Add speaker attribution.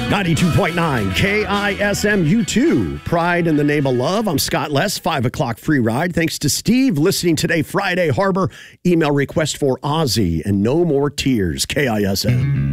Speaker 1: 92.9 KISM U2. Pride in the Name of Love. I'm Scott Less. 5 o'clock free ride. Thanks to Steve listening today, Friday Harbor. Email request for Ozzy and No More Tears. KISM.